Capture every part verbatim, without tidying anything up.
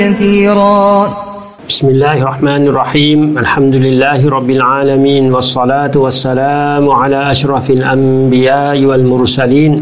كثيرا بسم الله الرحمن الرحيم الحمد لله رب العالمين والصلاة والسلام على أشرف الأنبياء والمرسلين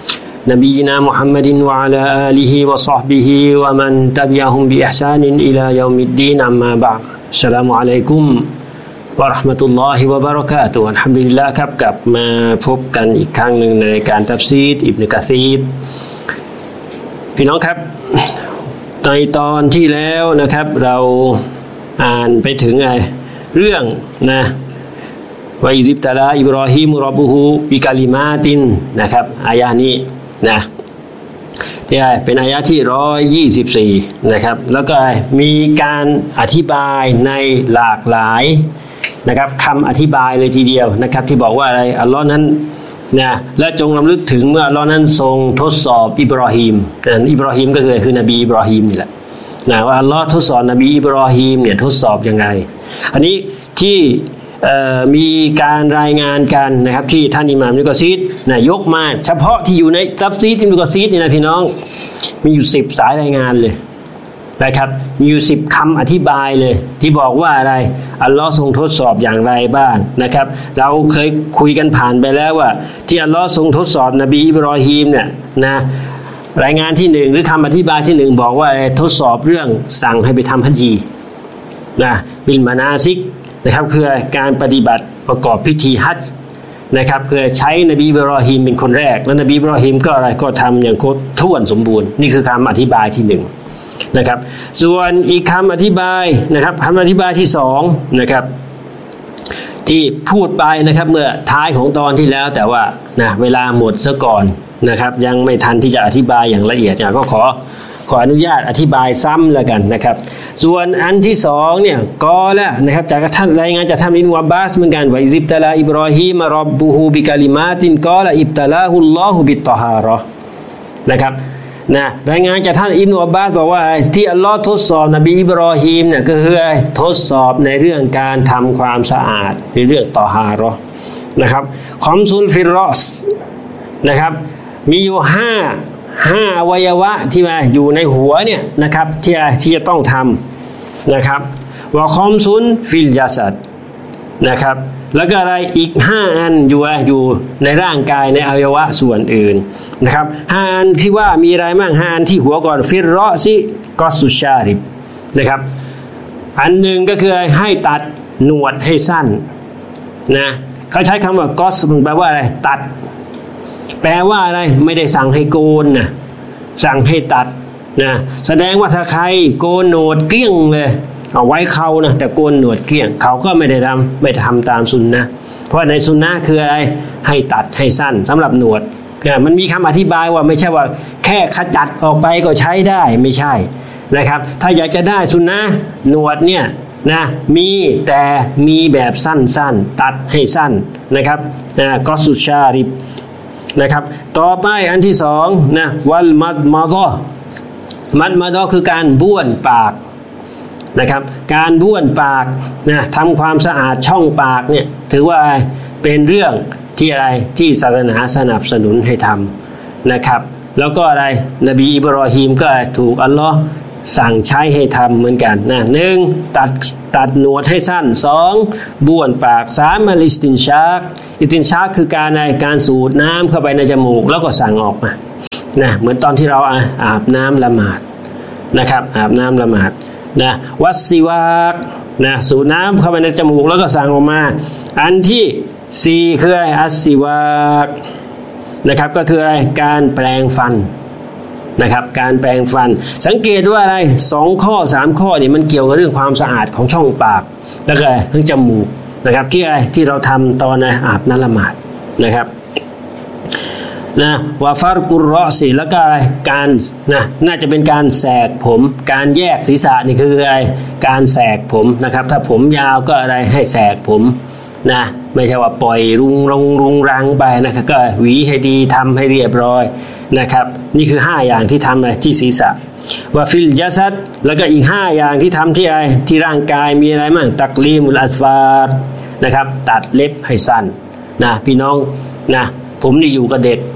نبينا محمد وعلى آله وصحبه ومن تبعهم بإحسان إلى يوم الدين أما بعد السلام عليكمวะเราะห์มะตุลลอฮิวะบะเราะกาตุฮ์อัลฮัมดุลิลลาห์ครับกลับมาพบกันอีกครั้งหนึ่งในรายการตัฟซีรอิบนุกะซีรพี่น้องครับในตอนที่แล้วนะครับเราอ่านไปถึงไอ้เรื่องนะวะอิซิบตะลาอิบรอฮีมุร็อบบุฮูบิกะลิมาตินนะครับอายะห์นี้นะที่เป็นอายะห์ที่หนึ่งร้อยยี่สิบสี่นะครับแล้วก็มีการอธิบายในหลากหลายนะครับคำอธิบายเลยทีเดียวนะครับที่บอกว่าอะไรอัลลอฮ์นั้นนะและจงรำลึกถึงเมื่ออัลลอฮ์นั้นทรงทดสอบอิบรอฮีมอิบรอฮีมก็คือคือนบีอิบรอฮีมนี่แหละนะว่าอัลลอฮ์ทดสอบนบีอิบรอฮีมเนี่ยทดสอบยังไงอันนี้ที่มีการรายงานกันนะครับที่ท่านอิหม่ามอิบนุกะซีรนะยกมาเฉพาะที่อยู่ในตัฟซีรอิบนุกะซีรนี่นะพี่น้องมีอยู่สิบสายรายงานเลยนะครับมีอยู่สิบคำอธิบายเลยที่บอกว่าอะไรอัลลอฮ์ทรงทดสอบอย่างไรบ้างนะครับเราเคยคุยกันผ่านไปแล้วว่าที่อัลลอฮ์ทรงทดสอบนบีอิบรอฮีมเนี่ยนะรายงานที่หนึ่งหรือคำอธิบายที่หนึ่งบอกว่าทดสอบเรื่องสั่งให้ไปทำฮัจญีนะบิลมานาซิกนะครับคือการปฏิบัติประกอบพิธีฮัจญ์นะครับคือใช้นบีอิบรอฮีมเป็นคนแรกแล้วนบีอิบรอฮีมก็อะไรก็ทำอย่างครบถ้วนสมบูรณ์นี่คือคำอธิบายที่หนึ่งนะครับส่วนอีกคำอธิบายนะครับคำอธิบายที่สองนะครับที่พูดไปนะครับเมื่อท้ายของตอนที่แล้วแต่ว่านะเวลาหมดซะก่อนนะครับยังไม่ทันที่จะอธิบายอย่างละเอียดเนี่ยก็ขอขออนุญาตอธิบายซ้ำแล้วกันนะครับส่วนอันที่สองเนี่ยก็แล้วนะครับจากท่านรายงานจากท่านอิบนุอับบาสเหมือนกันว่าอิซิบตะลาอิบรอฮีมร็อบบุฮูบิกะลิมาตินกอละอิบตะลาฮุลลอฮุบิตตอฮาเราะห์นะครับนะรายงานจากท่านอิบนุอับบาสบอกว่าที่อัลลอฮ์ทดสอบนบีอิบรอฮีมเนี่ยก็คือทดสอบในเรื่องการทำความสะอาดในเรื่องตอฮาเราะห์นะครับคอมซุลฟิรรอสนะครับมีอยู่ห้าห้าอวัยวะที่มาอยู่ในหัวเนี่ยนะครับที่ที่จะต้องทำนะครับวะคอมซุนฟิลยาสัดนะครับแล้วก็อะไรอีกห้าอันอยู่อยู่ในร่างกายในอวัยวะส่วนอื่นนะครับห้าอันที่ว่ามีอะไรบ้างห้าอันที่หัวก่อนฟิรรอซิกอสุชาริบนะครับอันหนึ่งก็คือให้ตัดหนวดให้สั้นนะเขาใช้คำว่ากอสแปลว่าอะไรตัดแปลว่าอะไรไม่ได้สั่งให้โกนนะสั่งให้ตัดนะแสดงว่าถ้าใครโกนหนวดเกลี้ยงเลยเอาไว้เขานะแต่โกนหนวดเกลี้ยงเขาก็ไม่ได้ทำไม่ทำตามสุนนะเพราะในสุนนะคืออะไรให้ตัดให้สั้นสำหรับหนวดมันมีคำอธิบายว่าไม่ใช่ว่าแค่ขจัดออกไปก็ใช้ได้ไม่ใช่นะครับถ้าอยากจะได้สุนนะหนวดเนี่ยนะมีแต่มีแบบสั้นๆตัดให้สั้นนะครับนะก็สุชาริบนะครับต่อไปอันที่สองนะวัลมัดมาดอมัดมาดอคือการบ้วนปากนะครับการบ้วนปากนะทำความสะอาดช่องปากเนี่ยถือว่าเป็นเรื่องที่อะไรที่ศาสนาสนับสนุนให้ทำนะครับแล้วก็อะไรนบีอิบรอฮีมก็ถูกอัลลอฮ์สั่งใช้ให้ทำเหมือนกันนะหนึ่งตัดตัดหนวดให้สั้นสองบ้วนปากสามอัลอิสตินชากอิสตินชากคือการในการสูดน้ำเข้าไปในจมูกแล้วก็สั่งออกมานะเหมือนตอนที่เราอาบน้ำละหมาดนะครับอาบน้ำละหมาดนะวัสซิวากนะสูดน้ำเข้าไปในจมูกแล้วก็สั่งออกมาอันที่สี่คืออัสซิวากนะครับก็คืออะไรการแปรงฟันนะครับการแปรงฟันสังเกตว่าอะไรสองข้อสามข้อนี่มันเกี่ยวกับเรื่องความสะอาดของช่องปากแล้วก็ทั้งจมูกนะครับที่อะไรที่เราทำตอนอาบน้ำละหมาดนะครับนะวาฟาร์กุรรอสีแล้วก็อะไรการนะน่าจะเป็นการแสกผมการแยกศีรษะนี่คืออะไรการแสกผมนะครับถ้าผมยาวก็อะไรให้แสกผมนะไม่ใช่ว่าปล่อยรุงรุงรุงรังไปนะครับก็หวีให้ดีทำให้เรียบร้อยนะครับนี่คือห้าอย่างที่ทำเลยที่ศีรษะว่าฟิลยาซัดแล้วก็อีกห้าอย่างที่ทำที่อะไรที่ร่างกายมีอะไรบ้างตักลีมุลอัสฟาร์นะครับตัดเล็บให้สั้นนะพี่น้องนะผมนี่อยู่กับเด็ก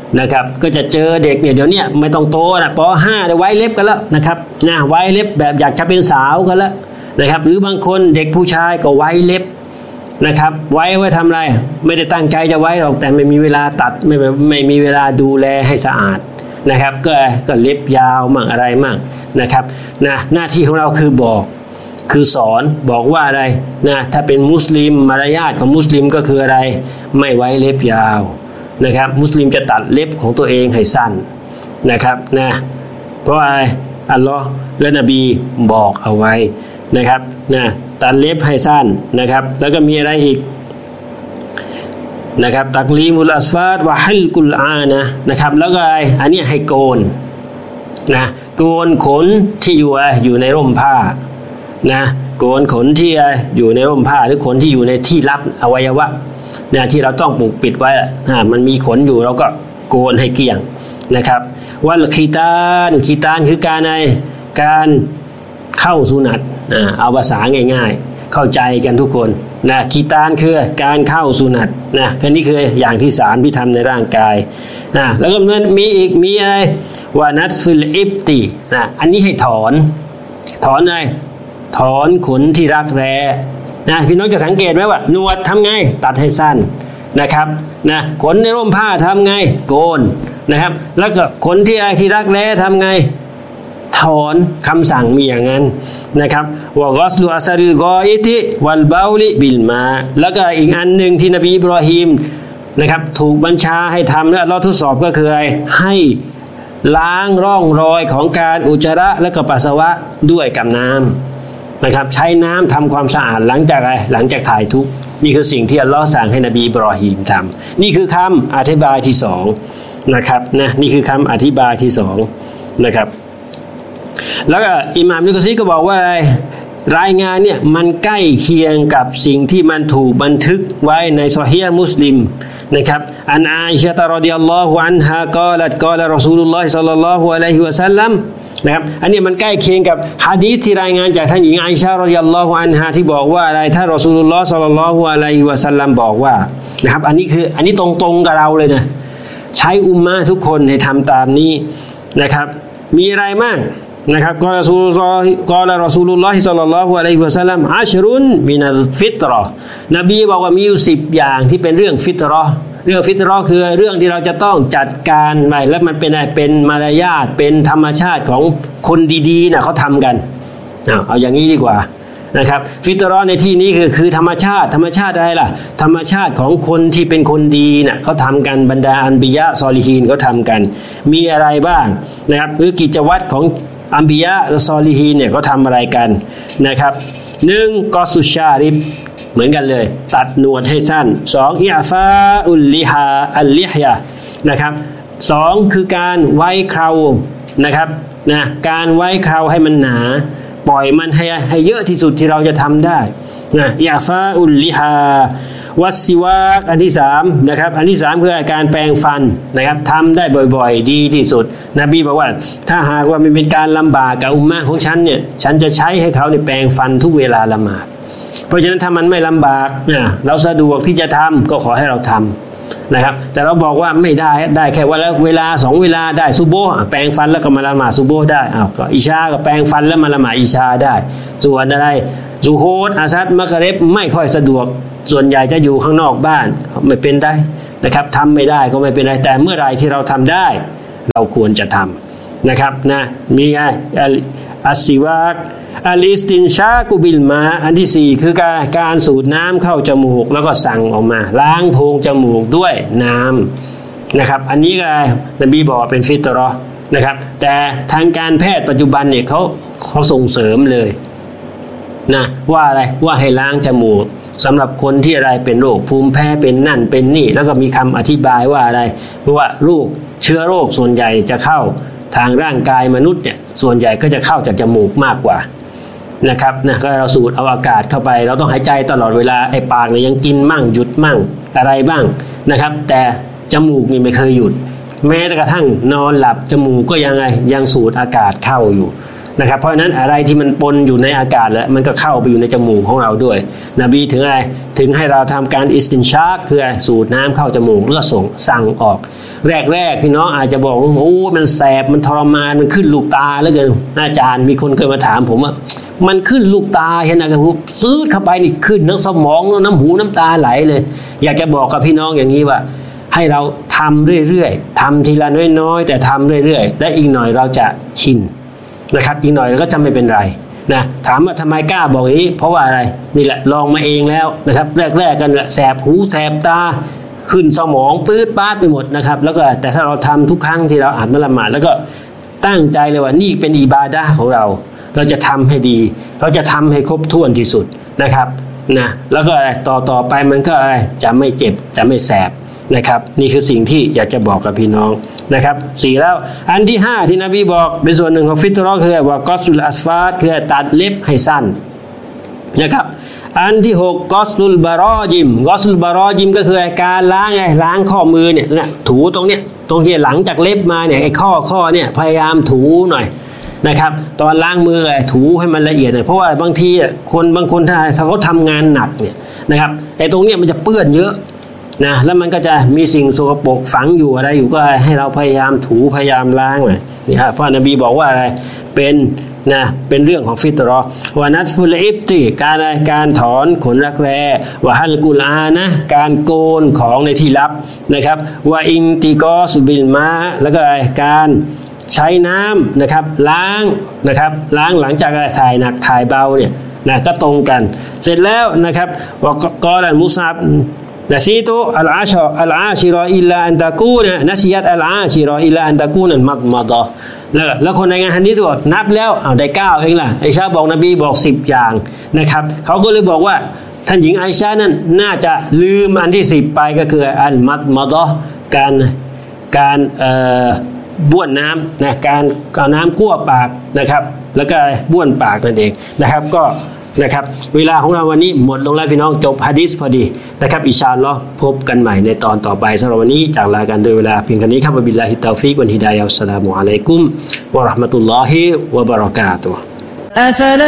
นะครับก็จะเจอเด็กเนี่ยเดี๋ยวนี้ไม่ต้องโตนะป.ห้าได้ไว้เล็บกันแล้วนะครับนะไว้เล็บแบบอยากจะเป็นสาวกันแล้วนะครับหรือบางคนเด็กผู้ชายก็ไว้เล็บนะครับไว้ไว้ทำอะไรไม่ได้ตั้งใจจะไว้หรอกแต่ไม่มีเวลาตัดไม่ไม่มีเวลาดูแลให้สะอาดนะครับก็ก็เล็บยาวมั่งอะไรมั่งนะครับนะหน้าที่ของเราคือบอกคือสอนบอกว่าอะไรนะถ้าเป็นมุสลิมมารยาทของมุสลิมก็คืออะไรไม่ไว้เล็บยาวนะครับมุสลิมจะตัดเล็บของตัวเองให้สั้นนะครับนะเพราะอะไรอัลลอฮ์และนบีบอกเอาไว้นะครับนะตัดเล็บให้สั้นนะครับแล้วก็มีอะไรอีกนะครับตักลีมุลอัสฟาดวะฮัลกุลอานะนะครับแล้วก็อะไรอันนี้ให้โกนนะโกนขนที่อยู่อยู่ในร่มผ้านะโกนขนที่อยู่ในร่มผ้าหรือขนที่อยู่ในที่ลับอวัยวะเนี่ยที่เราต้องปกปิดไว้อ่ามันมีขนอยู่เราก็โกนให้เกลี้ยงนะครับวัลคีตานคีตานคือการในการเข้าสุนัตอ่าเอาภาษาง่ายๆเข้าใจกันทุกคนนะคีตานคือการเข้าสุนัตนะแค่นี้คืออย่างที่สามที่ทำในร่างกายนะแล้วก็มันมีอีกมีอะไรวานัตฟิลอิบตินะอันนี้ให้ถอนถอนอะไรถอนขนที่รักแร้นะพี่น้องจะสังเกตไหมว่าหนวดทำไงตัดให้สั้นนะครับนะขนในร่มผ้าทำไงโกนนะครับแล้วก็ขนที่ที่รักแร้ทำไงถอนคำสั่งมีอย่างนั้นนะครับวะกอสลูอัสริลกออิติวัลบาลิบิลมาแล้วก็อีกอันหนึ่งที่นบีอิบรอฮีมนะครับถูกบัญชาให้ทำและเราทดสอบก็คืออะไรให้ล้างร่องรอยของการอุจจาระและก็ปัสสาวะด้วยกับน้ำนะครับใช้น้ำทำความสะอาดหลังจากอะไรหลังจากถ่ายทุกข์นี่คือสิ่งที่อัลลอฮ์สั่งให้นบีอิบรอฮีมทำนี่คือคำอธิบายที่สองนะครับนะนี่คือคำอธิบายที่สองนะครับแล้วก็อิหม่ามนุกซีก็บอกว่าอะไรรายงานเนี่ยมันใกล้เคียงกับสิ่งที่มันถูกบันทึกไว้ในซอฮีฮ์มุสลิมนะครับอันอาอิชะฮ์รอฎิยัลลอฮุอันฮากาลัตกาลารอซูลุลลอฮิศ็อลลัลลอฮุอะลัยฮิวะซัลลัมนะครับอันนี้มันใกล้เคียงกับหะดีษที่รายงานจากท่านหญิงอาอิชะฮ์รอฎิยัลลอฮุอันฮาที่บอกว่าอะไรถ้ารอซูลุลลอฮ์ศ็อลลัลลอฮุอะลัยฮิวะซัลลัมบอกว่านะครับอันนี้คืออันนี้ตรงๆกับเราเลยนะใช้อุมมะห์ทุกคนให้ทำตามนี้นะครับมีอะไรบ้างนะครับกอลาซูลุลลอฮิกอลารอซูลุลลอฮิศ็อลลัลลอฮุอะลัยฮิวะซัลลัมอัชรุนมินัลฟิตเราะห์นบีบอกว่ามีอยู่สิบอย่างที่เป็นเรื่องฟิตเราะห์เรื่องฟิตเราะห์คือเรื่องที่เราจะต้องจัดการไปและมันเป็นอะไรเป็นมารยาทเป็นธรรมชาติของคนดีๆนะเขาทำกันเอาอย่างนี้ดีกว่านะครับฟิตเราะห์ในที่นี้คือคือธรรมชาติธรรมชาติอะไรล่ะธรรมชาติของคนที่เป็นคนดีน่ะเขาทำกันบรรดาอันบิยะซอลิฮีนเขาทำกันมีอะไรบ้างนะครับหรือกิจวัตรของอัมบิยะและซอลิฮีนเนี่ยเขาทำอะไรกันนะครับหนึ่งกอสุชาริบเหมือนกันเลยตัดหนวดให้สั้นสองอิอาฟาอุลลิฮาอัลลิฮยานะครับสองคือการไว้เครานะครับนะการไว้เคราให้มันหนาปล่อยมันให้ให้เยอะที่สุดที่เราจะทำได้นะอิอาฟาอุลลิฮาวัสซิวากอันที่สามนะครับอันที่สามคือการแปรงฟันนะครับทำได้บ่อยๆดีที่สุดนบีบอกว่าถ้าหากว่ามันเป็นการลำบากกับอุมมะของฉันเนี่ยฉันจะใช้ให้เขาเนี่ยแปรงฟันทุกเวลาละหมาดเพราะฉะนั้นถ้ามันไม่ลำบากเนี่ยเราสะดวกที่จะทำก็ขอให้เราทำนะครับแต่เราบอกว่าไม่ได้ได้แค่วันละเวลาสองเวลาได้ซุโบฮ์แปรงฟันแล้วก็มาละหมาดซุโบฮ์ได้อ้าวก็อิชาก็แปรงฟันแล้วมาละหมาดอิชาได้ส่วนอะไรซุโฮดอาซัดมักริบไม่ค่อยสะดวกส่วนใหญ่จะอยู่ข้างนอกบ้านไม่เป็นได้นะครับทำไม่ได้ก็ไม่เป็นไรแต่เมื่อไรที่เราทำได้เราควรจะทำนะครับนะมีไงอัสซิวากอัลอิสตินชากุบิลมาอันที่สี่คือการการสูดน้ำเข้าจมูกแล้วก็สั่งออกมาล้างโพรงจมูกด้วยน้ำนะครับอันนี้ก็นบีบอกเป็นฟิตเราะห์นะครับแต่ทางการแพทย์ปัจจุบันเนี่ยเขาเขาส่งเสริมเลยนะว่าอะไรว่าให้ล้างจมูกสำหรับคนที่อะไรเป็นโรคภูมิแพ้เป็นนั่นเป็นนี่แล้วก็มีคำอธิบายว่าอะไรเพราะว่าโรคเชื้อโรคส่วนใหญ่จะเข้าทางร่างกายมนุษย์เนี่ยส่วนใหญ่ก็จะเข้าจากจมูกมากกว่านะครับนะก็เราสูดเอาอากาศเข้าไปเราต้องหายใจตลอดเวลาไอ้ปากเนี่ยยังกินมั่งหยุดมั่งอะไรบ้างนะครับแต่จมูกนี่ไม่เคยหยุดแม้กระทั่งนอนหลับจมูกก็ยังไงยังสูดอากาศเข้าอยู่นะครับเพราะฉะนั้นอะไรที่มันปนอยู่ในอากาศแล้วมันก็เข้าไปอยู่ในจมูกของเราด้วยนบีถึงอะไรถึงให้เราทำการอิสตินชาร์คือสูดน้ำเข้าจมูกแล้วส่งสั่งออกแรกๆพี่น้องอาจจะบอกว่าโอ้มันแสบมันทรมานมันขึ้นลูกตาแล้วเกินอาจารย์มีคนเคยมาถามผมว่ามันขึ้นลูกตาเห็นนะครับซื้อเข้าไปนี่ขึ้นทั้งสมองน้ำหูน้ำตาไหลเลยอยากจะบอกกับพี่น้องอย่างนี้ว่าให้เราทำเรื่อยๆทำทีละน้อยๆแต่ทำเรื่อยๆและอีกหน่อยเราจะชินนะครับอีกหน่อยเราก็จะไม่เป็นไรนะถามว่าทำไมกล้าบอกอย่างนี้เพราะว่าอะไรนี่แหละลองมาเองแล้วนะครับแรกๆกันแสบหูแสบตาขึ้นสมองปื๊ดป้าดไปหมดนะครับแล้วก็แต่ถ้าเราทำทุกครั้งที่เราอ่านละหมาดแล้วก็ตั้งใจเลยว่านี่เป็นอิบาดะห์ของเราเราจะทำให้ดีเราจะทำให้ครบถ้วนที่สุดนะครับนะแล้วก็อะไรต่อต่อไปมันก็อะไรจะไม่เจ็บจะไม่แสบนะครับนี่คือสิ่งที่อยากจะบอกกับพี่น้องนะครับสี่แล้วอันที่ห้าที่นบีบอกเป็นส่วนหนึ่งของฟิตเราะห์คือว่ากอสุลอัสฟาดคือตัดเล็บให้สั้นนะครับอันที่หกกอสลุลบารอจิมกอสลุลบารอจิมก็คือการล้างไงล้างข้อมือเนี่ยนะถูตรงเนี้ยตรงที่หลังจากเล็บมาเนี่ยไอ้ข้อข้อเนี่ยพยายามถูหน่อยนะครับตอนล้างมือไอ้ถูให้มันละเอียดหน่อยเพราะว่าบางทีคนบางคนถ้าเขาทำงานหนักเนี่ยนะครับไอ้ตรงเนี้ยมันจะเปื้อนเยอะนะแล้วมันก็จะมีสิ่งสกปรกฝังอยู่อะไรอยู่ก็ให้เราพยายามถูพยายามล้างหน่อยนี่ครับเพราะนบีบอกว่าอะไรเป็นนะเป็นเรื่องของฟิตเราะห์วานัสฟุลอิบติการการถอนขนรักแร้วะฮัลกุลอานะการโกนของในที่ลับนะครับวะอินติกอสุบิลมาแล้วก็การใช้น้ำนะครับล้างนะครับล้างหลังจากถ่ายหนักถ่ายเบาเนี่ยนะก็ตรงกันเสร็จแล้วนะครับวะกอลันมุซับนะซีตุอัลอาชอัลอาชิรออิลลาอันตะกูนะนัสยัตอัลอาชิรออิลลาอันตะกูนันมัดมัดแล้วแล้วคนในงานฮันนี้ตัวนับแล้วเอาได้เก้าเองล่ะไอชาบอกนบีบอกสิบอย่างนะครับเขาก็เลยบอกว่าท่านหญิงไอชานั้นน่าจะลืมอันที่สิบไปก็คืออันมัดมัดการการเอ่อบ้วนน้ำนะการเอาน้ำกั้วปากนะครับแล้วก็บ้วนปากนั่นเองนะครับก็นะครับเวลาของเราวันนี้หมดลงแล้วพี่น้องจบหะดีษพอดีนะครับอินชาอัลลอฮ์พบกันใหม่ในตอนต่อไปสำหรับวันนี้จากลากันโดยเวลาเพียงเท่านี้ครับบิลลาฮิตตอฟิกวันฮิดายะฮ์อัสสลามุอะลัยกุมวะเราะห์มะตุลลอฮิวะบะเราะกาตุฮ์